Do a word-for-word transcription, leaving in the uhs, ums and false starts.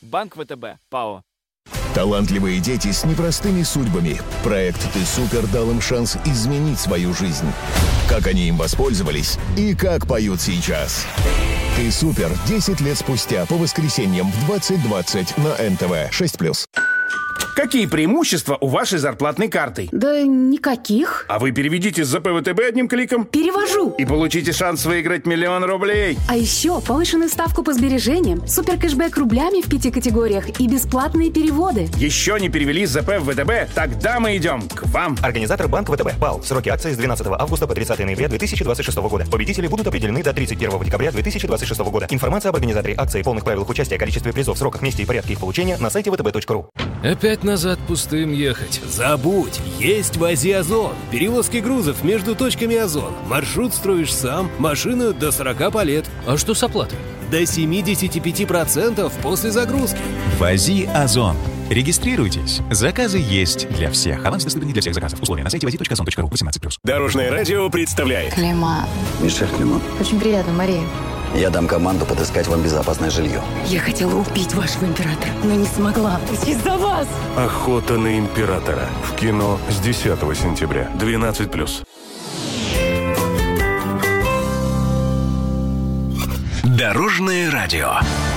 Банк ВТБ, ПАО. Талантливые дети с непростыми судьбами. Проект «Ты супер» дал им шанс изменить свою жизнь. Как они им воспользовались и как поют сейчас. «Ты супер» десять лет спустя по воскресеньям в двадцать двадцать на эн тэ вэ шесть плюс. Какие преимущества у вашей зарплатной карты? Да никаких. А вы переведите с зэ пэ вэ тэ бэ одним кликом. Перевожу. И получите шанс выиграть миллион рублей. А еще повышенную ставку по сбережениям, супер кэшбэк рублями в пяти категориях и бесплатные переводы. Еще не перевели с зэ пэ в вэ тэ бэ? Тогда мы идем к вам. Организатор Банк ВТБ. ПАО. Сроки акции с двенадцатого августа по тридцатое ноября две тысячи двадцать шестого года. Победители будут определены до тридцать первого декабря две тысячи двадцать шестого года. Информация об организаторе акции, полных правилах участия, количестве призов, сроках, месте и порядке их получения на сайте вэ тэ бэ точка ру. Опять назад пустым ехать. Забудь, есть ВАЗи Озон. Перевозки грузов между точками Озон. Маршрут строишь сам, машина до сорока по лет. А что с оплатой? До семьдесят пять процентов после загрузки. ВАЗи Озон. Регистрируйтесь. Заказы есть для всех. Аванс доступен не для всех заказов. Условия на сайте вази точка озон точка ру. восемнадцать плюс. Дорожное радио представляет. Климат. Мишель Климат. Очень приятно, Мария. Я дам команду подыскать вам безопасное жилье. Я хотела убить вашего императора, но не смогла. Из-за вас! Охота на императора. В кино с десятого сентября. двенадцать плюс. Дорожное радио.